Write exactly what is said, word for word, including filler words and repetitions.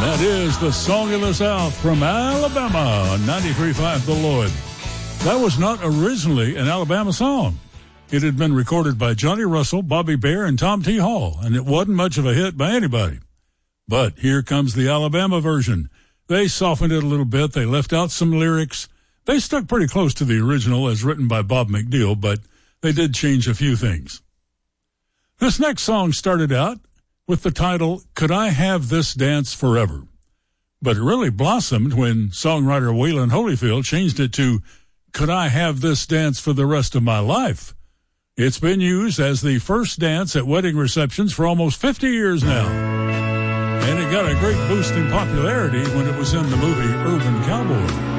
That is the Song of the South from Alabama on ninety-three point five The Lloyd. That was not originally an Alabama song. It had been recorded by Johnny Russell, Bobby Bare, and Tom T. Hall, and it wasn't much of a hit by anybody. But here comes the Alabama version. They softened it a little bit. They left out some lyrics. They stuck pretty close to the original as written by Bob McNeil, but they did change a few things. This next song started out with the title, Could I Have This Dance Forever? But it really blossomed when songwriter Waylon Holyfield changed it to, Could I Have This Dance for the Rest of My Life? It's been used as the first dance at wedding receptions for almost fifty years now. And it got a great boost in popularity when it was in the movie Urban Cowboy.